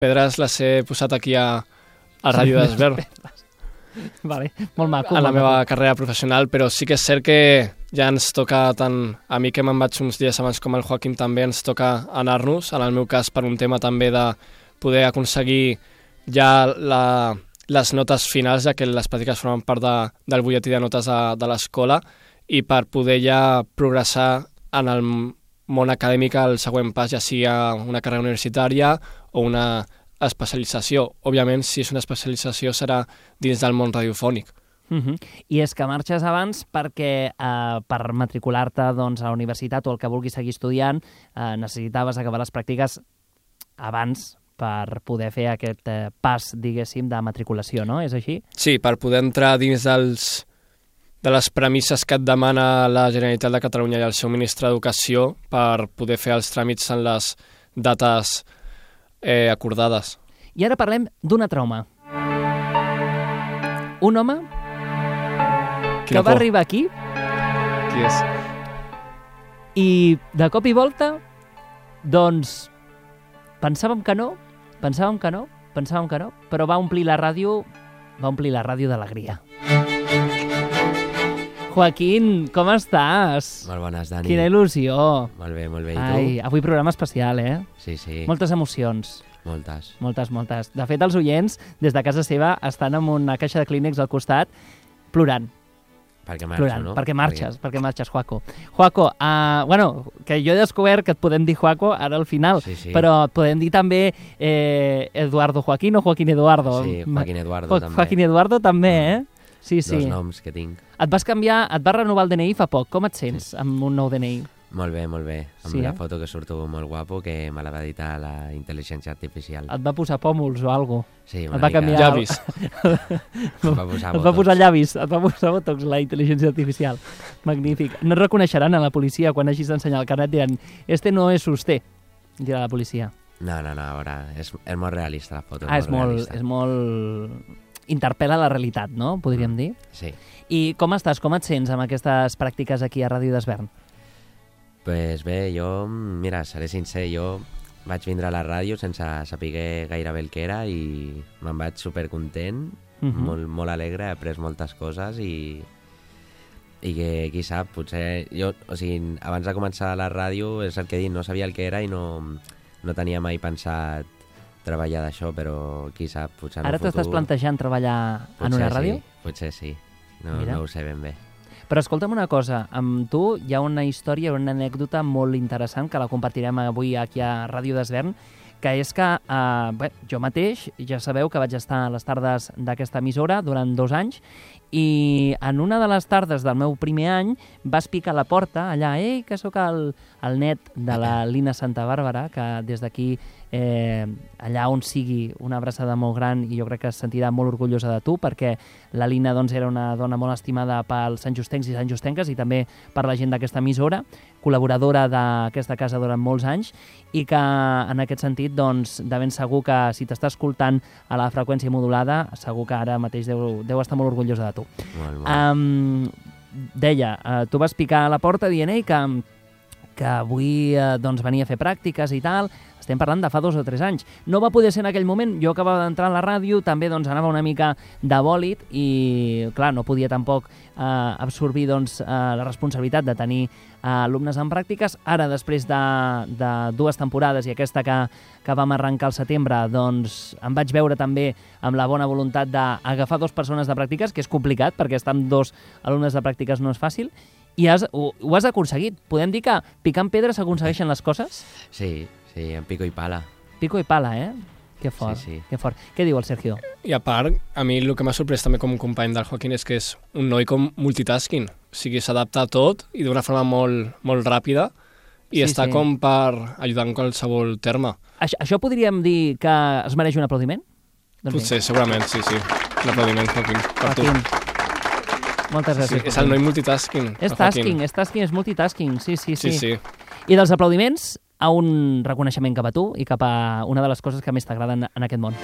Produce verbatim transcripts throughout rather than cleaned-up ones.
pedres les he posat aquí a, a Ràdio d'Esvern. Vale, molt maco. A la meva carrera professional, però sí que és cert que ja ens toca, tant a mi que me'n vaig uns dies abans com al Joaquim també, ens toca anar-nos, en el meu cas per un tema també de poder aconseguir ja la, les notes finals, ja que les pràctiques formen part de, del butlletí de notes de, de l'escola, i per poder ja progressar en el món acadèmic el següent pas, ja sigui una carrera universitària o una especialització. Òbviament, si és una especialització, serà dins del món radiofònic. Uh -huh. I és que marxes abans perquè eh, per matricular-te doncs, a la universitat o el que vulguis seguir estudiant eh, necessitaves acabar les pràctiques abans per poder fer aquest eh, pas, diguéssim, de matriculació, no? És així? Sí, per poder entrar dins dels, de les premisses que et demana la Generalitat de Catalunya i el seu ministre d'Educació per poder fer els tràmits en les dates eh, acordades. I ara parlem d'un altre home. Un home Quina que va por. arribar aquí Qui és? i de cop i volta, doncs, pensàvem que no, pensàvem que no, pensàvem que no, però va omplir la ràdio, va omplir la ràdio d'alegria. Joaquín, com estàs? Molt bones, Dani. Quina il·lusió. Molt bé, molt bé. I tu? Ai, avui programa especial, eh? Sí, sí. Moltes emocions. Moltes. Moltes, moltes. De fet, els oients, des de casa seva, estan amb una caixa de clínex al costat, plorant. Perquè marxo, plorant, no? perquè marxes, perquè... perquè marxes, Joaco. Joaco, uh, bueno, que jo he descobert que et podem dir Joaco ara al final, sí, sí. però et podem dir també eh, Eduardo Joaquín o Joaquín Eduardo. Sí, Joaquín Eduardo jo també. Joaquín Eduardo també, eh? Sí, sí. Dos noms que tinc. Et vas canviar, et vas renovar el D N I fa poc. Com et sents Sí. amb un nou D N I? Molt bé, molt bé. Amb Sí, la eh? foto que surto molt guapo, que me la va editar la intel·ligència artificial. Et va posar pòmuls o alguna cosa? Sí, Et una va mica. canviar... Llavis. Em va posar Et va botox. posar llavis, et va posar botox, la intel·ligència artificial. Magnífic. No et reconeixeran a la policia quan hagis d'ensenyar el carnet, diran, este no és usted, dirà la policia. No, no, no, a veure, és, és molt realista la foto. Ah, és molt, realista. és molt... Interpel·la la realitat, no? Podríem dir. Sí. I com estàs, com et sents amb aquestes pràctiques aquí a Ràdio d'Esvern? Pues bé, jo, mira, seré sincer, jo vaig vindre a la ràdio sense saber gaire bé el que era i me'n vaig supercontent, uh Mhm. -huh. molt, molt alegre, he après moltes coses i, i que, qui sap, potser jo, o sigui, abans de començar la ràdio, és el que he dit, no sabia el que era i no, no tenia mai pensat treballar d'això, però qui sap, potser en Ara el futur... t'estàs plantejant treballar en potser una ràdio? Sí, potser sí, no, Mira. no ho sé ben bé. Però escolta'm una cosa, amb tu hi ha una història, una anècdota molt interessant que la compartirem avui aquí a Ràdio d'Esvern, que és que eh, bé, jo mateix, ja sabeu que vaig estar a les tardes d'aquesta emissora durant dos anys i en una de les tardes del meu primer any vas picar a la porta allà, ei, que sóc el, el net de la Lina Santa Bàrbara, que des d'aquí, eh, allà on sigui, una abraçada molt gran i jo crec que es sentirà molt orgullosa de tu perquè la Lina doncs, era una dona molt estimada pels santjustencs i santjustenques i també per la gent d'aquesta emissora, col·laboradora d'aquesta casa durant molts anys i que en aquest sentit, doncs, de ben segur que si t'està escoltant a la freqüència modulada, segur que ara mateix deu, deu estar molt orgullosa de tu. Molt, molt. Um, deia, uh, tu vas picar a la porta dient Ei, que, que avui uh, doncs venia a fer pràctiques i tal. Estem parlant de fa dos o tres anys. No va poder ser en aquell moment, jo acabava d'entrar a la ràdio, també doncs, anava una mica de bòlit i, clar, no podia tampoc eh, absorbir doncs, eh, la responsabilitat de tenir eh, alumnes en pràctiques. Ara, després de, de dues temporades i aquesta que, que vam arrencar al setembre, doncs em vaig veure també amb la bona voluntat d'agafar dues persones de pràctiques, que és complicat, perquè estar amb dos alumnes de pràctiques no és fàcil, i has, ho, ho has aconseguit. Podem dir que picant pedra s'aconsegueixen les coses? Sí, sí, en pico i pala. Pico i pala, eh? Que fort, Sí, sí. que fort. Què diu el Sergio? I a part, a mi el que m'ha sorprès també com un company del Joaquín és que és un noi com multitasking. O sigui, s'adapta a tot i d'una forma molt, molt ràpida i Sí, està sí. com per ajudar en qualsevol terme. Això, això podríem dir que es mereix un aplaudiment? Doncs Potser, segurament, sí, sí. Un aplaudiment, Joaquín, per tu. Joaquín. Moltes Sí, gràcies. és el noi multitasking. És el tasking, Joaquín. és tasking, és multitasking, sí, sí, sí. Sí, sí. I dels aplaudiments a un reconeixement cap a tu i cap a una de les coses que més t'agraden en aquest món.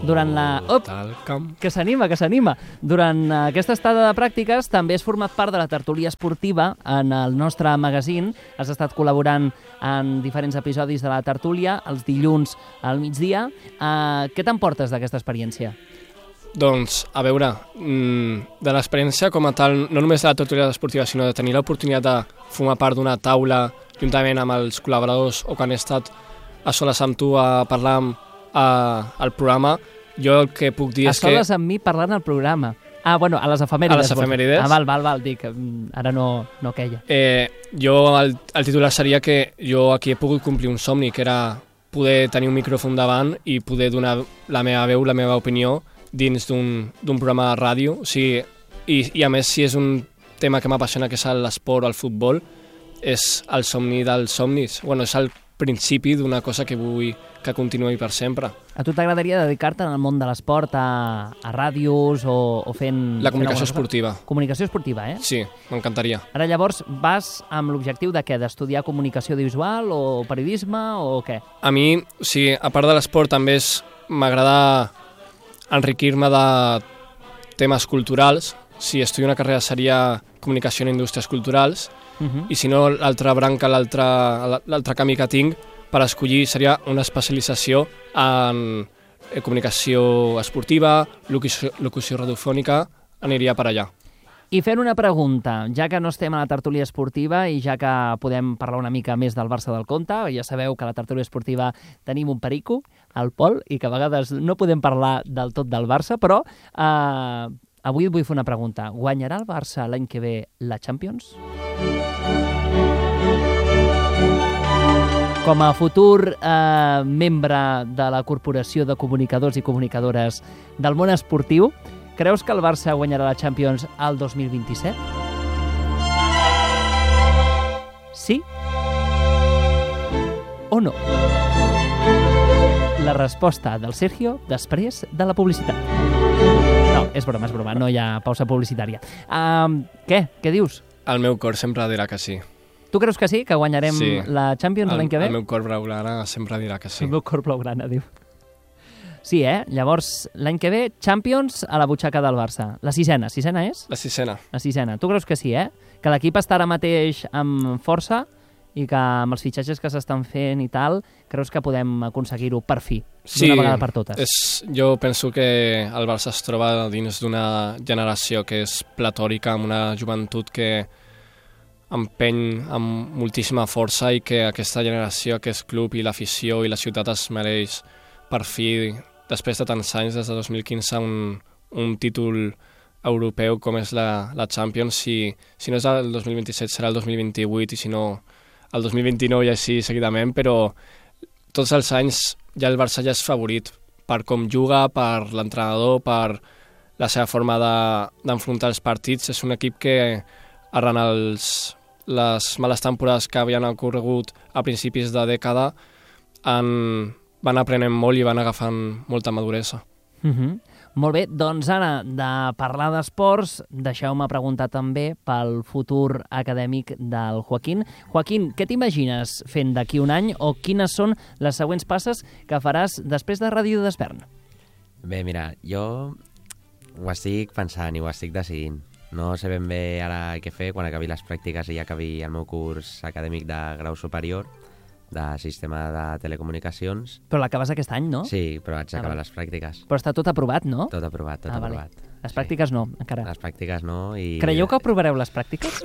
durant la... Op, que s'anima, que s'anima. Durant aquesta estada de pràctiques també has format part de la tertúlia esportiva en el nostre magazín. Has estat col·laborant en diferents episodis de la tertúlia, els dilluns al migdia. Uh, què t'emportes d'aquesta experiència? Doncs, a veure, de l'experiència com a tal, no només de la tertúlia esportiva, sinó de tenir l'oportunitat de formar part d'una taula juntament amb els col·laboradors o quan he estat a soles amb tu a parlar amb, a, al programa, jo el que puc dir a és que... A soles amb mi parlant al programa. Ah, bueno, a les efemèrides. A les efemèrides. Ah, val, val, val, dic, ara no, no queia. Eh, jo, el, el titular seria que jo aquí he pogut complir un somni, que era poder tenir un micròfon davant i poder donar la meva veu, la meva opinió dins d'un programa de ràdio. O sigui, i, I a més, si és un tema que m'apassiona, que és l'esport o el futbol, és el somni dels somnis. Bueno, és el principi d'una cosa que vull que continuï per sempre. A tu t'agradaria dedicar-te al món de l'esport, a, a ràdios o, o fent... La comunicació fent esportiva. Comunicació esportiva, eh? Sí, m'encantaria. Ara llavors vas amb l'objectiu de què? D'estudiar comunicació audiovisual o periodisme o què? A mi, o sigui, a part de l'esport també m'agrada enriquir-me de temes culturals. Si estudio una carrera seria comunicació en indústries culturals. Uh-huh. I si no, l'altra branca, l'altre camí que tinc per escollir seria una especialització en comunicació esportiva, locució, locució radiofònica, aniria per allà. I fent una pregunta, ja que no estem a la tertúlia esportiva i ja que podem parlar una mica més del Barça del Conte, ja sabeu que a la tertúlia esportiva tenim un perico, el Pol, i que a vegades no podem parlar del tot del Barça, però eh, avui et vull fer una pregunta. Guanyarà el Barça l'any que ve la Champions? Com a futur eh, membre de la Corporació de Comunicadors i Comunicadores del món esportiu, creus que el Barça guanyarà la Champions al dos mil vint-i-set? Sí? O no? La resposta del Sergio després de la publicitat. No, és broma, és broma, no hi ha pausa publicitària. Um, què? Què dius? El meu cor sempre dirà que sí. Tu creus que sí, que guanyarem sí. la Champions l'any que ve? El meu cor blaugrana sempre dirà que sí. El meu cor blaugrana, diu. Sí, eh? Llavors, l'any que ve, Champions a la butxaca del Barça. La sisena, sisena és? La sisena. La sisena. Tu creus que sí, eh? Que l'equip està ara mateix amb força i que amb els fitxatges que s'estan fent i tal, creus que podem aconseguir-ho per fi, sí, d'una vegada per totes? És, jo penso que el Barça es troba dins d'una generació que és platòrica, amb una joventut que empeny amb moltíssima força i que aquesta generació, aquest club i l'afició i la ciutat es mereix per fi, després de tants anys, des de dos mil quinze, un, un títol europeu com és la, la Champions. Si, si no és el dos mil vint-i-set serà el dos mil vint-i-vuit i si no el dos mil vint-i-nou i així seguidament, però tots els anys ja el Barça ja és favorit per com juga, per l'entrenador, per la seva forma d'enfrontar de, els partits. És un equip que arran els, les males temporades que havien ocorregut a principis de dècada en, van aprenent molt i van agafant molta maduresa. Uh-huh. Molt bé, doncs ara de parlar d'esports, deixeu-me preguntar també pel futur acadèmic del Joaquín. Joaquín, què t'imagines fent d'aquí un any o quines són les següents passes que faràs després de Ràdio d'Esvern? Bé, mira, jo ho estic pensant i ho estic decidint. No sé ben bé ara què fer quan acabi les pràctiques i ja acabi el meu curs acadèmic de grau superior de sistema de telecomunicacions. Però l'acabes aquest any, no? Sí, però vaig acabar ah, les pràctiques. Però està tot aprovat, no? Tot aprovat, tot ah, aprovat. Vale. Les pràctiques sí. no, encara. Les pràctiques no i... Creieu que aprovareu les pràctiques?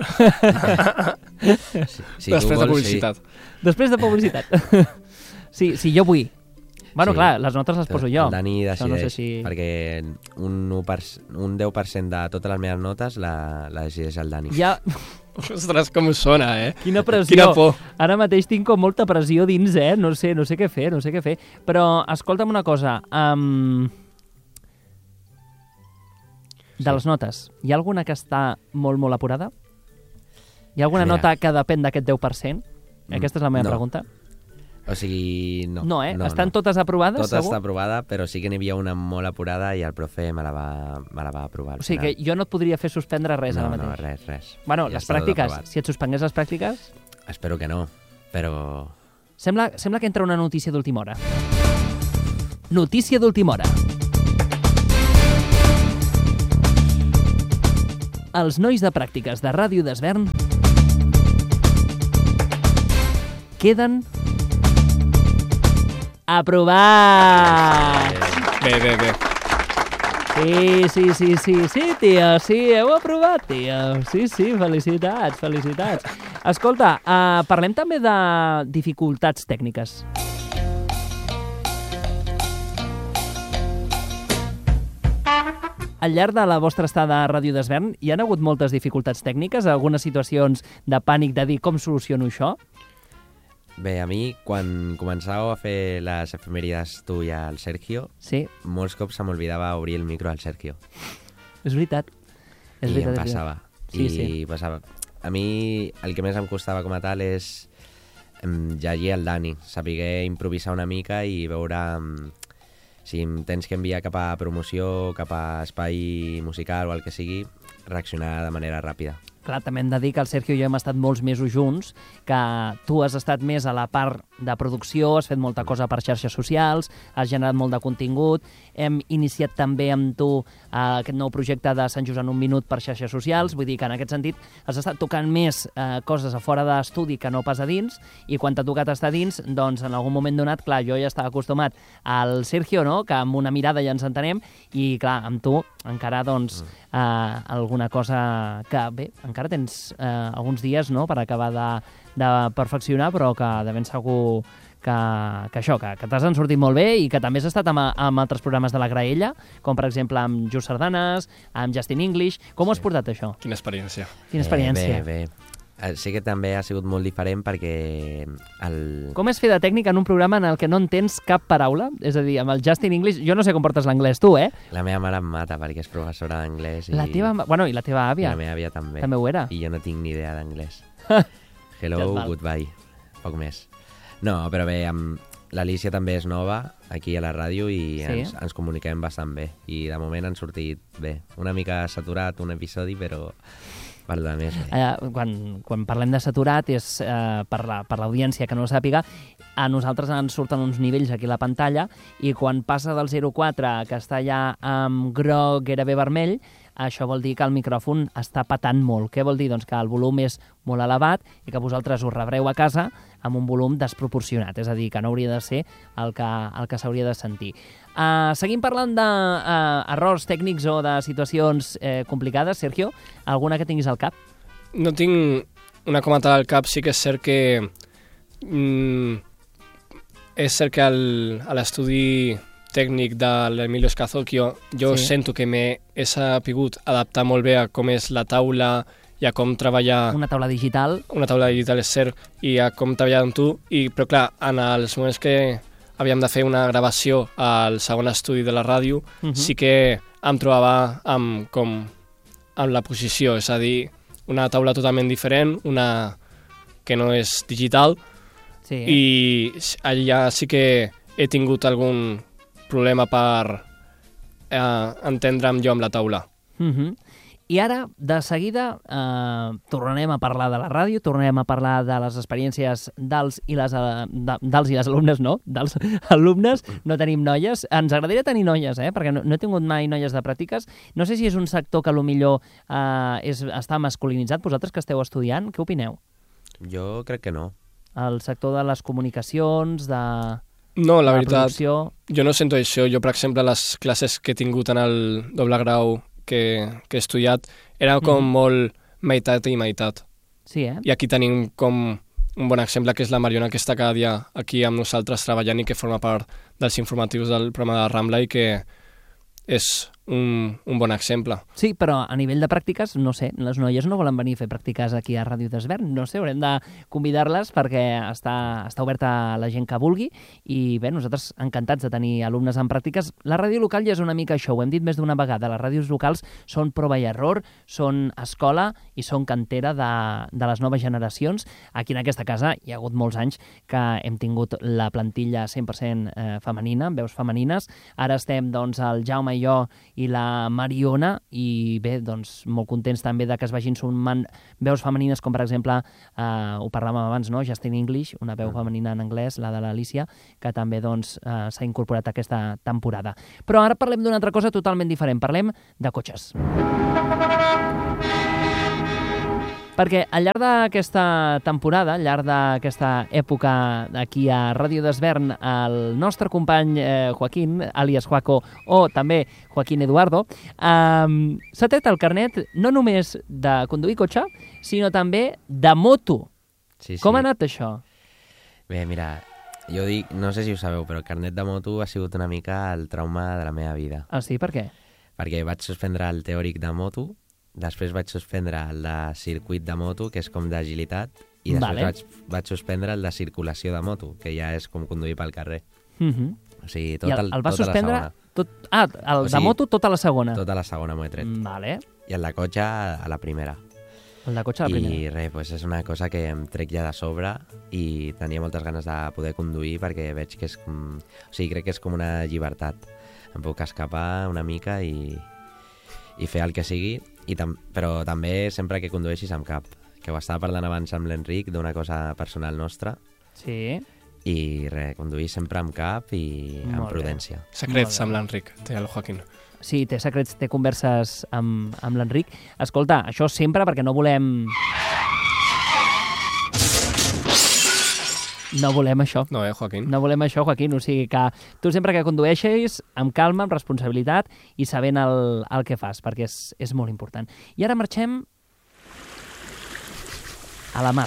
sí, sí, Després vols, de publicitat. Sí. Després de publicitat. sí, sí, jo vull. Bueno, sí. clar, les notes les poso jo. El Dani decideix, no sé si... perquè un, u per, un deu per cent de totes les meves notes la, la decideix el Dani. Ja... Ostres, com us sona, eh? Quina pressió. Quina por. Ara mateix tinc com molta pressió dins, eh? No sé, no sé què fer, no sé què fer. Però, escolta'm una cosa. Um... De sí. les notes, hi ha alguna que està molt, molt apurada? Hi ha alguna Mira. nota que depèn d'aquest deu per cent? Aquesta és la meva no. pregunta. O sigui, no. No, eh? No, Estan no. totes aprovades, Tota segur? està aprovada, però sí que n'hi havia una molt apurada i el profe me la va, me la va aprovar. O sigui que jo no et podria fer suspendre res no, ara mateix. No, res, res. Bueno, ja les pràctiques, si et suspengués les pràctiques... Espero que no, però... Sembla, sembla que entra una notícia d'última hora. Notícia d'última hora. Els nois de pràctiques de Ràdio d'Esvern queden aprovats. Bé, bé, bé. Sí, sí, sí, sí, sí, tio, sí, heu aprovat, tio. Sí, sí, felicitats, felicitats. Escolta, uh, parlem també de dificultats tècniques. Al llarg de la vostra estada a Ràdio d'Esvern hi ha hagut moltes dificultats tècniques, algunes situacions de pànic de dir com soluciono això? Bé, a mi, quan començàveu a fer les efemèrides tu i el Sergio, sí. molts cops se m'olvidava obrir el micro al Sergio. És veritat. És I veritat, em passava. Sí, I sí. passava. A mi el que més em costava com a tal és em, llegir el Dani, saber improvisar una mica i veure em, si em tens que enviar cap a promoció, cap a espai musical o el que sigui, reaccionar de manera ràpida. Clar, també hem de dir que el Sergio i jo hem estat molts mesos junts, que tu has estat més a la part de producció, has fet molta cosa per xarxes socials, has generat molt de contingut, hem iniciat també amb tu eh, aquest nou projecte de Sant Just en un minut per xarxes socials, vull dir que en aquest sentit has estat tocant més eh, coses a fora d'estudi que no pas a dins, i quan t'ha tocat estar dins, doncs en algun moment donat, clar, jo ja estava acostumat al Sergio, no?, que amb una mirada ja ens entenem, i clar, amb tu encara, doncs, eh, alguna cosa que, bé, encara tens eh, alguns dies, no?, per acabar de, de perfeccionar, però que de ben segur que, que això, que, que t'has sortit molt bé i que també has estat amb, amb altres programes de la Graella, com per exemple amb Just Sardanes, amb Justin English. Com ho has portat, això? Quina experiència. Quina experiència. Eh, bé, bé. Sí que també ha sigut molt diferent perquè... El... Com és fer de tècnic en un programa en el que no entens cap paraula? És a dir, amb el Justin English... Jo no sé com portes l'anglès, tu, eh? La meva mare em mata perquè és professora d'anglès. I... La teva... Bueno, i la teva àvia. I la meva àvia també. També ho era. I jo no tinc ni idea d'anglès. Hello, goodbye. Poc més. No, però bé, amb... l'Alicia també és nova aquí a la ràdio i sí. ens, ens comuniquem bastant bé. I de moment han sortit bé. Una mica saturat un episodi, però... Per la més bé. Eh, quan, quan parlem de saturat és eh, per la, per l'audiència que no ho sàpiga, a nosaltres ens surten uns nivells aquí a la pantalla i quan passa del zero coma quatre, que està ja amb groc, gairebé vermell, això vol dir que el micròfon està patant molt. Què vol dir? Doncs que el volum és molt elevat i que vosaltres us rebreu a casa amb un volum desproporcionat, és a dir, que no hauria de ser el que, el que s'hauria de sentir. Uh, seguim parlant d'errors uh, tècnics o de situacions eh, complicades. Sergio, alguna que tinguis al cap? No tinc una com a tal al cap, sí que és cert que mm, és cert que al, a l'estudi tècnic de l'Emilio Scazocchio jo sí. sento que m'he sapigut adaptar molt bé a com és la taula i a com treballar... Una taula digital. Una taula digital, és cert, i a com treballar amb tu, i, però clar, en els moments que havíem de fer una gravació al segon estudi de la ràdio, uh-huh. sí que em trobava amb, com, amb la posició, és a dir, una taula totalment diferent, una que no és digital, sí. i allà sí que he tingut algun problema per eh, entendre'm jo amb la taula. Uh-huh. I ara, de seguida, eh, tornarem a parlar de la ràdio, tornarem a parlar de les experiències dels i les, de, dels i les alumnes, no, dels alumnes, no tenim noies. Ens agradaria tenir noies, eh, perquè no, no he tingut mai noies de pràctiques. No sé si és un sector que potser eh, és, està masculinitzat. Vosaltres que esteu estudiant, què opineu? Jo crec que no. El sector de les comunicacions, de... No, la, la veritat, producció... jo no sento això. Jo, per exemple, les classes que he tingut en el doble grau que, que he estudiat, era com mm. molt meitat i meitat. Sí, eh? I aquí tenim com un bon exemple, que és la Mariona, que està cada dia aquí amb nosaltres treballant i que forma part dels informatius del programa de Rambla i que és un, un bon exemple. Sí, però a nivell de pràctiques, no sé, les noies no volen venir a fer pràctiques aquí a Ràdio d'Esvern, no sé, haurem de convidar-les perquè està, està oberta a la gent que vulgui i bé, nosaltres encantats de tenir alumnes en pràctiques. La ràdio local ja és una mica això, ho hem dit més d'una vegada, les ràdios locals són prova i error, són escola i són cantera de, de les noves generacions. Aquí en aquesta casa hi ha hagut molts anys que hem tingut la plantilla cent per cent eh, femenina, amb veus femenines, ara estem doncs el Jaume i jo i la Mariona, i bé, doncs molt contents també de que es vagin sumant veus femenines, com per exemple, eh, ho parlàvem abans, no? Justin English, una veu femenina en anglès, la de l'Alicia, que també doncs eh, s'ha incorporat a aquesta temporada. Però ara parlem d'una altra cosa totalment diferent, parlem de cotxes. perquè al llarg d'aquesta temporada, al llarg d'aquesta època aquí a Ràdio d'Esvern, el nostre company eh, Joaquín, àlies Joaco, o també Joaquín Eduardo, eh, s'ha tret el carnet no només de conduir cotxe, sinó també de moto. Sí, sí. Com ha anat això? Bé, mira, jo dic, no sé si ho sabeu, però el carnet de moto ha sigut una mica el trauma de la meva vida. Ah, sí? Per què? Perquè vaig suspendre el teòric de moto, després vaig suspendre el de circuit de moto, que és com d'agilitat, i després Vale. vaig, vaig suspendre el de circulació de moto, que ja és com conduir pel carrer. Uh -huh. O sigui, tot I el, el, el va tota suspendre... la segona. Tot... Ah, el O de sigui, moto tota la segona. Tota la segona m'ho he tret. Mm, Vale. I el de cotxe a la primera. El de cotxe a la primera. I res, pues és una cosa que em trec ja de sobre i tenia moltes ganes de poder conduir perquè veig que és com... O sigui, crec que és com una llibertat. Em puc escapar una mica i, i fer el que sigui, i tam però també sempre que condueixis amb cap. Que ho estava parlant abans amb l'Enric d'una cosa personal nostra. Sí. I res, conduir sempre amb cap i Molt amb bé. prudència. Secrets amb l'Enric, té el Joaquín. Sí, té secrets, té converses amb, amb l'Enric. Escolta, això sempre perquè no volem... No volem això. No, eh, Joaquín? No volem això, Joaquín. O sigui que tu sempre que condueixis, amb calma, amb responsabilitat i sabent el, el que fas, perquè és, és molt important. I ara marxem a la mar.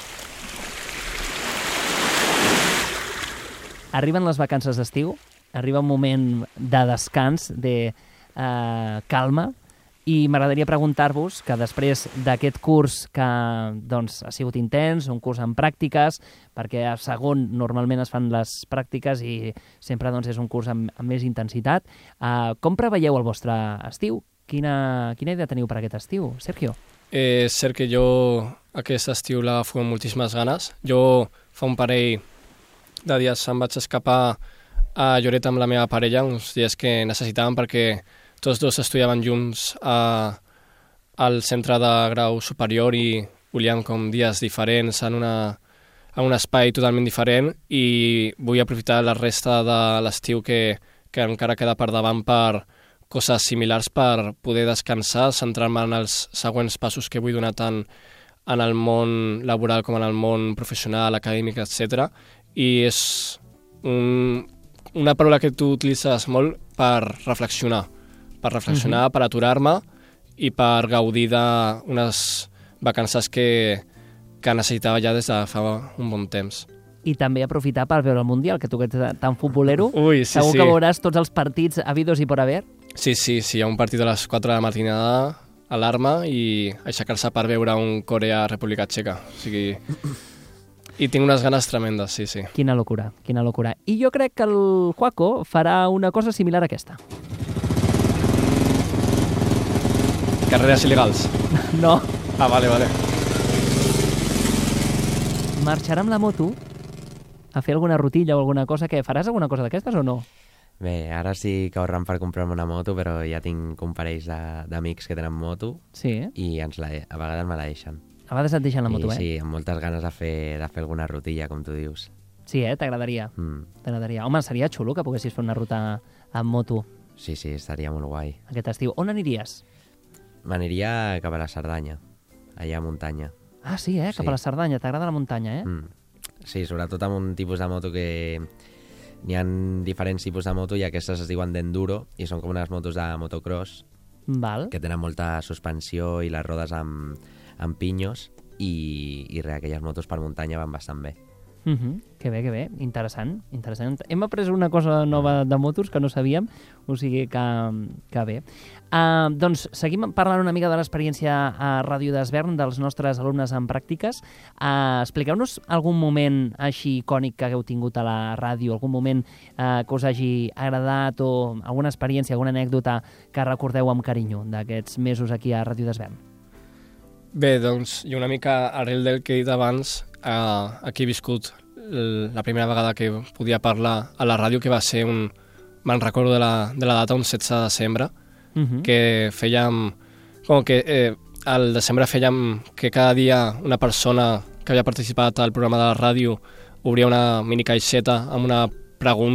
Arriben les vacances d'estiu, arriba un moment de descans, de eh, calma, i m'agradaria preguntar-vos que després d'aquest curs que doncs, ha sigut intens, un curs amb pràctiques, perquè a segon normalment es fan les pràctiques i sempre doncs, és un curs amb, amb més intensitat, eh, com preveieu el vostre estiu? Quina, quina idea teniu per aquest estiu, Sergio? Eh, és cert que jo aquest estiu l'agafo amb moltíssimes ganes. Jo fa un parell de dies em vaig escapar a Lloret amb la meva parella, uns dies que necessitàvem perquè tots dos estudiaven junts a, al centre de grau superior i volíem com dies diferents en, una, en un espai totalment diferent, i vull aprofitar la resta de l'estiu que, que encara queda per davant per coses similars, per poder descansar, centrar-me en els següents passos que vull donar tant en el món laboral com en el món professional, acadèmic, etcètera. I és un, una paraula que tu utilitzes molt per reflexionar, per reflexionar, uh-huh. per aturar-me i per gaudir d'unes vacances que, que necessitava ja des de fa un bon temps. I també aprofitar per veure el Mundial, que tu que ets tan futbolero, Ui, sí, segur sí. que veuràs tots els partits habidos i por haver. Sí, sí, sí, hi ha un partit a les quatre de la matinada, alarma, i aixecar-se per veure un Corea-República Txeca. O sigui... I tinc unes ganes tremendes, sí, sí. Quina locura, quina locura. I jo crec que el Joaco farà una cosa similar a aquesta. Carreres il·legals. No. Ah, vale, vale. Marxarà amb la moto a fer alguna rutilla o alguna cosa. Que faràs alguna cosa d'aquestes o no? Bé, ara sí que ahorrant per comprar-me una moto, però ja tinc un parell de- d'amics que tenen moto Sí, eh? i ens la, a vegades me la deixen. A vegades et deixen la moto, I eh? sí, amb moltes ganes de fer, de fer alguna rutilla, com tu dius. Sí, eh? T'agradaria. Mm. T'agradaria. Home, seria xulo que poguessis fer una ruta amb moto Sí, sí, estaria molt guai. aquest estiu. On aniries? M'aniria cap a la Cerdanya, allà a muntanya. Ah, sí, eh? Cap Sí. a la Cerdanya. T'agrada la muntanya, eh? Mm. Sí, sobretot amb un tipus de moto que... N'hi ha diferents tipus de moto i aquestes es diuen d'enduro i són com unes motos de motocross Val. que tenen molta suspensió i les rodes amb, amb pinyos i, i res, aquelles motos per muntanya van bastant bé. Uh -huh. Que bé, que bé. Interessant, interessant. Hem après una cosa nova de motos que no sabíem, o sigui que, que bé. Uh, doncs seguim parlant una mica de l'experiència a Ràdio d'Esvern dels nostres alumnes en pràctiques. Uh, expliqueu-nos algun moment així icònic que hagueu tingut a la ràdio, algun moment uh, que us hagi agradat o alguna experiència, alguna anècdota que recordeu amb carinyo d'aquests mesos aquí a Ràdio d'Esvern. Bé, doncs, i una mica arrel del que he dit abans, eh, aquí he viscut la primera vegada que podia parlar a la ràdio, que va ser un... Me'n recordo de la, de la data, un setze de desembre, Uh -huh. que fèiem... Com que eh, al desembre fèiem que cada dia una persona que havia participat al programa de la ràdio obria una mini caixeta amb una pregunta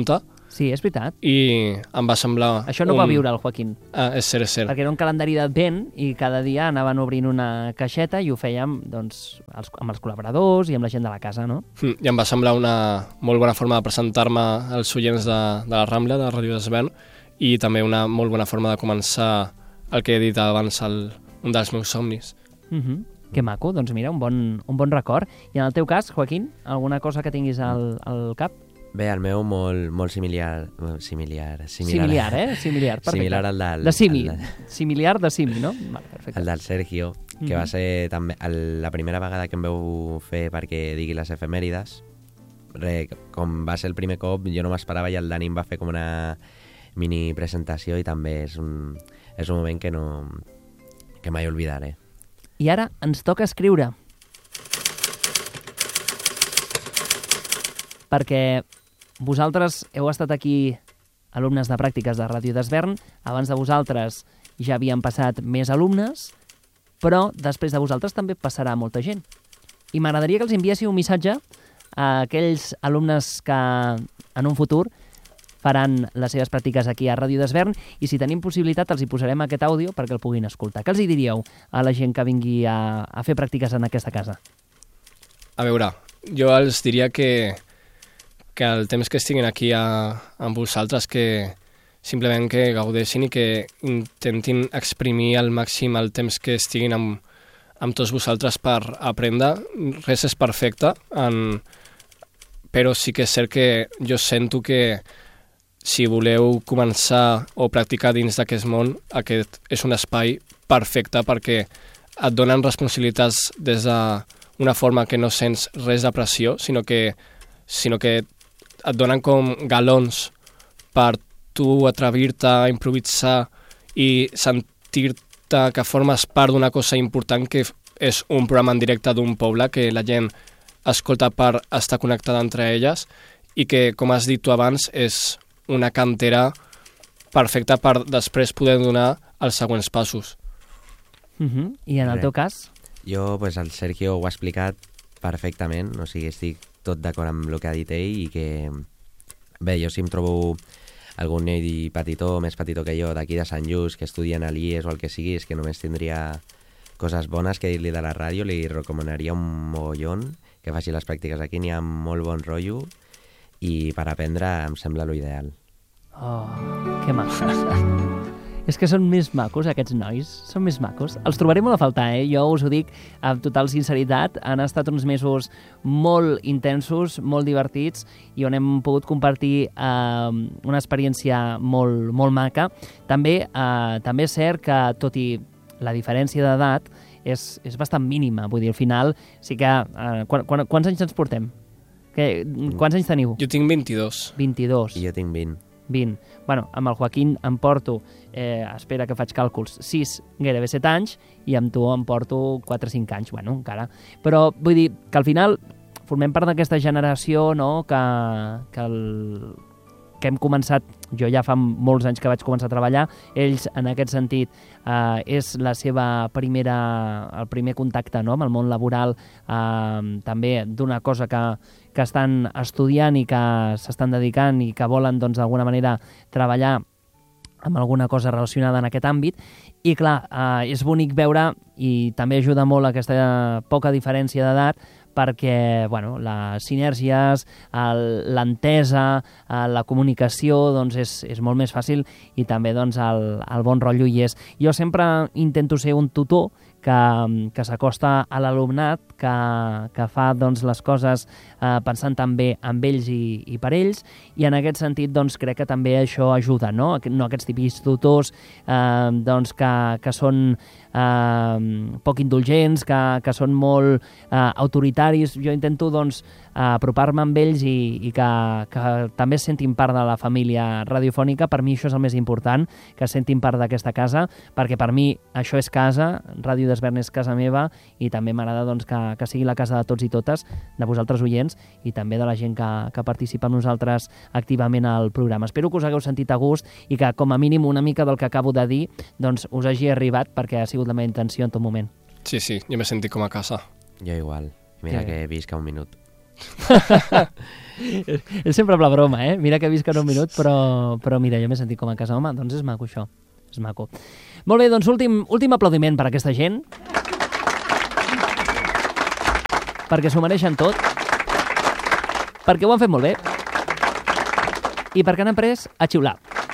Sí, és veritat. I em va semblar... Això no un... va viure el Joaquín. Ah, és cert, és cert. Perquè era un calendari d'advent i cada dia anaven obrint una caixeta i ho fèiem doncs, els, amb els col·laboradors i amb la gent de la casa, no? Mm, I em va semblar una molt bona forma de presentar-me als oients de, de la Rambla, de Ràdio d'Esvern, i també una molt bona forma de començar el que he dit abans, el, un dels meus somnis. Uh -huh. Que maco, doncs mira, un bon, un bon record. I en el teu cas, Joaquín, alguna cosa que tinguis al, al cap? Bé, el meu molt, molt similar... Similar, similar, similar eh? Similar, perfecte. Similar al del... De simi, al de... similar de simi, no? Vale, perfecte. El del Sergio, que mm -hmm. va ser també el, la primera vegada que em veu fer perquè digui les efemèrides. Re, com va ser el primer cop, jo no m'esperava i el Dani em va fer com una mini presentació i també és un, és un moment que no que mai oblidaré. I ara ens toca escriure. Perquè vosaltres heu estat aquí alumnes de pràctiques de Ràdio d'Esvern, abans de vosaltres ja havien passat més alumnes, però després de vosaltres també passarà molta gent. I m'agradaria que els enviéssiu un missatge a aquells alumnes que en un futur faran les seves pràctiques aquí a Ràdio d'Esvern i si tenim possibilitat els hi posarem aquest àudio perquè el puguin escoltar. Què els hi diríeu a la gent que vingui a, a fer pràctiques en aquesta casa? A veure, jo els diria que que el temps que estiguin aquí a, amb vosaltres, que simplement que gaudeixin i que intentin exprimir al màxim el temps que estiguin amb, amb tots vosaltres per aprendre. Res és perfecte, en... però sí que és cert que jo sento que si voleu començar o practicar dins d'aquest món, aquest és un espai perfecte perquè et donen responsabilitats des d'una forma que no sents res de pressió, sinó que, sinó que et donen com galons per tu atrevir-te a improvisar i sentir-te que formes part d'una cosa important que és un programa en directe d'un poble que la gent escolta per estar connectada entre elles i que, com has dit tu abans, és una cantera perfecta per després poder donar els següents passos. Uh -huh. I en el teu cas? Jo, pues, el Sergio ho ha explicat perfectament, o sigui, estic tot d'acord amb el que ha dit ell i que, bé, jo si em trobo algun nen petitó, més petitó que jo, d'aquí de Sant Just, que estudien a l'I E S o el que sigui, és que només tindria coses bones que dir-li de la ràdio, li recomanaria un mogollon que faci les pràctiques aquí, n'hi ha molt bon rotllo i per aprendre em sembla l'ideal. Oh, que maco. És que són més macos, aquests nois. Són més macos. Els trobaré molt a faltar, eh? Jo us ho dic amb total sinceritat. Han estat uns mesos molt intensos, molt divertits i on hem pogut compartir eh, una experiència molt, molt maca. També, eh, també és cert que, tot i la diferència d'edat, és, és bastant mínima. Vull dir, al final sí que... Eh, quan, quan, quants anys ens portem? Que, quants anys teniu? Jo tinc vint-i-dos. vint-i-dos. I jo tinc vint. vint. Bueno, amb el Joaquín em porto, eh, espera que faig càlculs, sis, gairebé set anys, i amb tu em porto quatre o cinc anys, bueno, encara. Però vull dir que al final formem part d'aquesta generació, no?, que, que, el, que hem començat, jo ja fa molts anys que vaig començar a treballar, ells en aquest sentit eh, és la seva primera, el primer contacte, no?, amb el món laboral, eh, també d'una cosa que que estan estudiant i que s'estan dedicant i que volen, doncs, d'alguna manera treballar amb alguna cosa relacionada en aquest àmbit. I, clar, eh, és bonic veure, i també ajuda molt aquesta poca diferència d'edat, perquè, bueno, les sinergies, l'entesa, la comunicació, doncs, és, és molt més fàcil i també, doncs, el, el bon rotllo hi és. Jo sempre intento ser un tutor que, que s'acosta a l'alumnat, que, que fa, doncs, les coses eh, pensant també amb ells i, i per ells, i en aquest sentit, doncs, crec que també això ajuda, no? No aquests típics tutors eh, doncs, que, que són eh, poc indulgents, que, que són molt eh, autoritaris. Jo intento, doncs, apropar-me amb ells i, i que, que també es sentin part de la família radiofònica. Per mi això és el més important, que es sentin part d'aquesta casa, perquè per mi això és casa, Ràdio d'Esvern és casa meva, i també m'agrada, doncs, que, que sigui la casa de tots i totes, de vosaltres oients, i també de la gent que, que participa amb nosaltres activament al programa. Espero que us hagueu sentit a gust i que, com a mínim, una mica del que acabo de dir, doncs, us hagi arribat, perquè ha sigut la meva intenció en tot moment. Sí, sí, jo m'he sentit com a casa. Jo igual. Mira que... que visca un minut. És sempre la broma, eh? Mira que visc en un minut, però, però mira, jo m'he sentit com a casa. Home, doncs és maco això, és maco. Molt bé, doncs últim, últim aplaudiment per a aquesta gent, perquè s'ho mereixen tot, perquè ho han fet molt bé i perquè han après a xiular.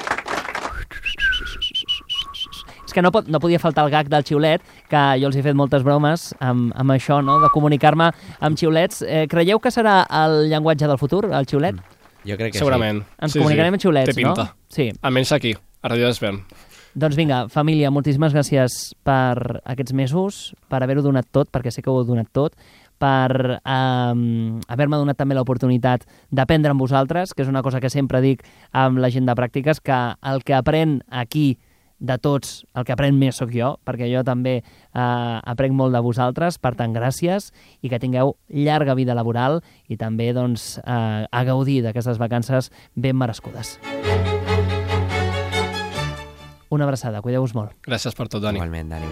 És que no, pot, no podia faltar el gag del xiulet, que jo els he fet moltes bromes amb, amb això, no? De comunicar-me amb xiulets. Eh, creieu que serà el llenguatge del futur, el xiulet? Jo crec que Segurament. sí. Ens sí, comunicarem sí. amb xiulets, Té pinta. no? Sí. Almenys aquí, a Ràdio Desvern. Doncs vinga, família, moltíssimes gràcies per aquests mesos, per haver-ho donat tot, perquè sé que ho heu donat tot, per eh, haver-me donat també l'oportunitat d'aprendre amb vosaltres, que és una cosa que sempre dic amb la gent de pràctiques, que el que aprèn aquí de tots, el que aprèn més sóc jo, perquè jo també eh, aprenc molt de vosaltres, per tant, gràcies, i que tingueu llarga vida laboral i també doncs, eh, a gaudir d'aquestes vacances ben merescudes. Una abraçada, cuideu-vos molt. Gràcies per tot, Dani. Igualment, Dani.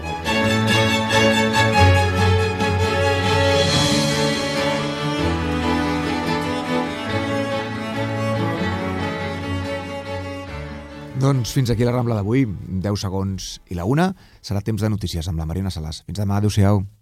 Doncs fins aquí la Rambla d'avui, deu segons i la una. Serà temps de notícies amb la Marina Salàs. Fins demà, adéu-siau.